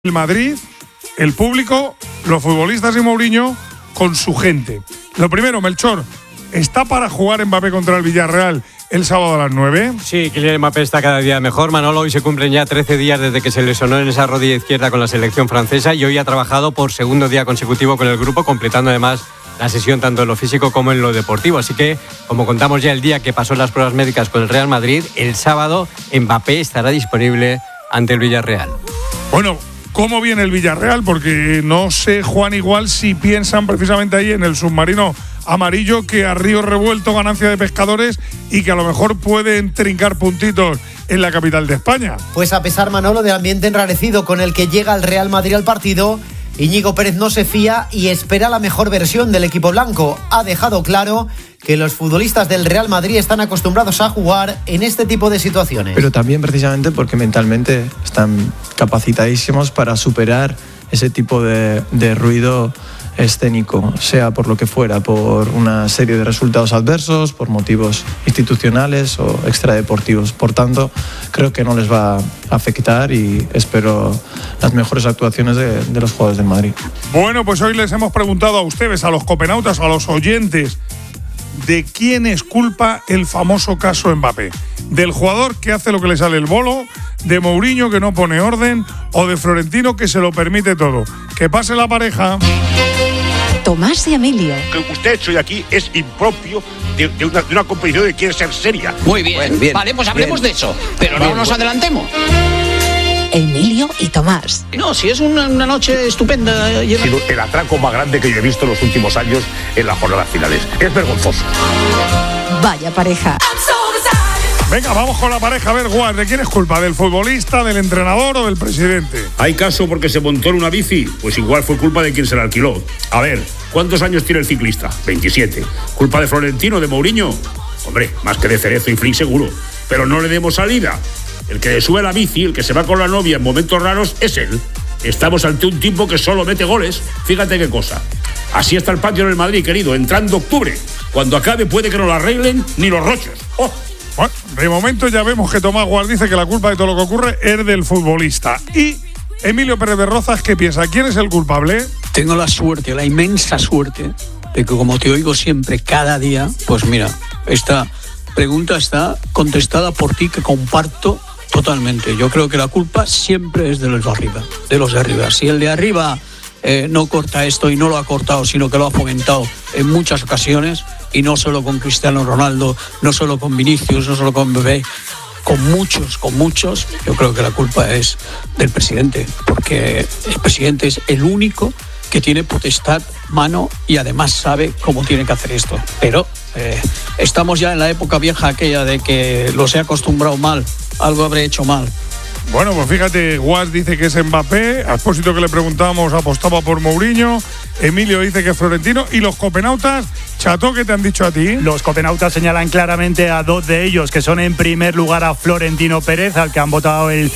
El Madrid, el público, los futbolistas y Mourinho con su gente. Lo primero, Melchor, ¿está para jugar Mbappé contra el Villarreal el sábado a las 9? Sí, Kylian Mbappé está cada día mejor. Manolo, hoy se cumplen ya 13 días desde que se lesionó en esa rodilla izquierda con la selección francesa y hoy ha trabajado por segundo día consecutivo con el grupo, completando además la sesión tanto en lo físico como en lo deportivo. Así que, como contamos ya el día que pasó las pruebas médicas con el Real Madrid, el sábado Mbappé estará disponible ante el Villarreal. Bueno, ¿cómo viene el Villarreal? Porque no sé, Juan, igual si piensan precisamente ahí en el submarino amarillo, que a río revuelto, ganancia de pescadores y que a lo mejor pueden trincar puntitos en la capital de España. Pues a pesar, Manolo, del ambiente enrarecido con el que llega el Real Madrid al partido, Íñigo Pérez no se fía y espera la mejor versión del equipo blanco. Ha dejado claro que los futbolistas del Real Madrid están acostumbrados a jugar en este tipo de situaciones. Pero también precisamente porque mentalmente están capacitadísimos para superar ese tipo de ruido escénico, sea por lo que fuera, por una serie de resultados adversos, por motivos institucionales o extradeportivos. Por tanto, creo que no les va a afectar y espero las mejores actuaciones de los jugadores del Madrid. Bueno, pues hoy les hemos preguntado a ustedes, a los copenautas, a los oyentes, ¿de quién es culpa el famoso caso Mbappé? ¿Del jugador que hace lo que le sale el bolo? ¿De Mourinho, que no pone orden? ¿O de Florentino, que se lo permite todo? Que pase la pareja. Tomás y Emilio. Lo que usted ha hecho hoy aquí es impropio de una competición que quiere ser seria. Muy bien, bueno, bien, vale, pues hablemos de eso, pero bien, no nos adelantemos. Emilio y Tomás. No, si es una noche estupenda. Ha sido el atraco más grande que yo he visto en los últimos años en las jornadas finales. Es vergonzoso. Vaya pareja. Venga, vamos con la pareja. A ver, Juan, ¿de quién es culpa? ¿Del futbolista, del entrenador o del presidente? ¿Hay caso porque se montó en una bici? Pues igual fue culpa de quien se la alquiló. A ver, ¿cuántos años tiene el ciclista? 27. ¿Culpa de Florentino, de Mourinho? Hombre, más que de Cerezo y Flick seguro. Pero no le demos salida. El que le sube la bici, el que se va con la novia en momentos raros, es él. Estamos ante un tipo que solo mete goles. Fíjate qué cosa. Así está el patio en el Madrid, querido, entrando octubre. Cuando acabe puede que no lo arreglen ni los rochos. ¡Oh! Bueno, de momento ya vemos que Tomás Gual dice que la culpa de todo lo que ocurre es del futbolista. Y Emilio Pérez de Rozas, ¿qué piensa? ¿Quién es el culpable? Tengo la suerte, la inmensa suerte, de que como te oigo siempre, cada día, pues mira, esta pregunta está contestada por ti, que comparto totalmente. Yo creo que la culpa siempre es de los de arriba. Si el de arriba no corta esto y no lo ha cortado, sino que lo ha fomentado en muchas ocasiones, y no solo con Cristiano Ronaldo, no solo con Vinicius, no solo con Mbappé, con muchos, yo creo que la culpa es del presidente, porque el presidente es el único que tiene potestad, mano, y además sabe cómo tiene que hacer esto. Pero estamos ya en la época vieja aquella de que los he acostumbrado mal, algo habré hecho mal. Bueno, pues fíjate, Guas dice que es Mbappé, a Expósito, que le preguntamos, apostaba por Mourinho, Emilio dice que es Florentino, y los copenautas, Chato, ¿qué te han dicho a ti? Los copenautas señalan claramente a dos de ellos, que son en primer lugar a Florentino Pérez, al que han votado el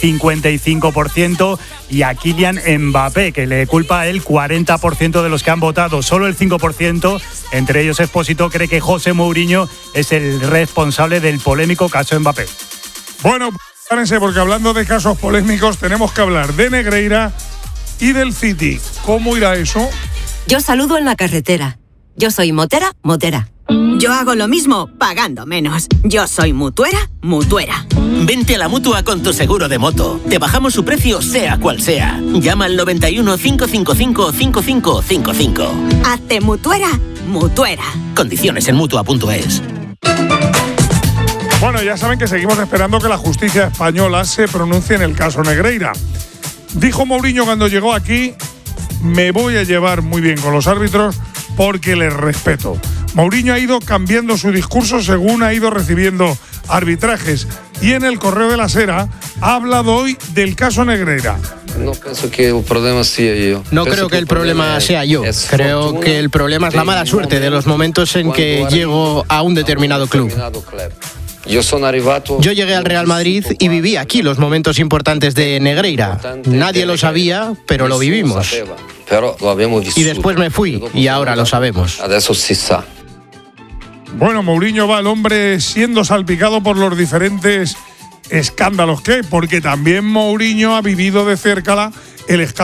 55%, y a Kylian Mbappé, que le culpa el 40% de los que han votado. Solo el 5%, entre ellos Expósito, cree que José Mourinho es el responsable del polémico caso Mbappé. Bueno, prepárense, porque hablando de casos polémicos tenemos que hablar de Negreira y del City. ¿Cómo irá eso? Yo saludo en la carretera. Yo soy motera. Yo hago lo mismo, pagando menos. Yo soy mutuera. Vente a la Mutua con tu seguro de moto. Te bajamos su precio, sea cual sea. Llama al 91 555 5555. Hazte mutuera. Condiciones en Mutua.es. Bueno, ya saben que seguimos esperando que la justicia española se pronuncie en el caso Negreira. Dijo Mourinho cuando llegó aquí: me voy a llevar muy bien con los árbitros porque les respeto. Mourinho ha ido cambiando su discurso según ha ido recibiendo arbitrajes, y en el Correo de la Sera ha hablado hoy del caso Negreira. No pienso que el problema sea yo. No creo que el problema sea yo. Creo que el problema es la mala suerte de los momentos en que llego a un determinado club. Yo llegué al Real Madrid y viví aquí los momentos importantes de Negreira. Nadie lo sabía, pero lo vivimos. Y después me fui, y ahora lo sabemos. Bueno, Mourinho va al hombre siendo salpicado por los diferentes escándalos que hay, porque también Mourinho ha vivido de cerca el escándalo